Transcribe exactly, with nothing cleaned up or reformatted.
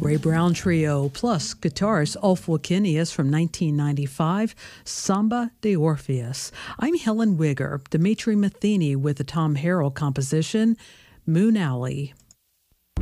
Ray Brown Trio, plus guitarist Ulf Wakenius from nineteen ninety-five, Samba de Orpheus. I'm Helen Wigger, Dimitri Matheny with the Tom Harrell composition, Moon Alley.